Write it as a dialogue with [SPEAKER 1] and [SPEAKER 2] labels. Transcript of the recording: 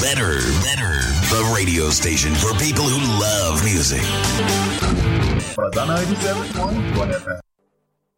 [SPEAKER 1] Better. The radio station for people who love music.
[SPEAKER 2] But on 97.1 FM.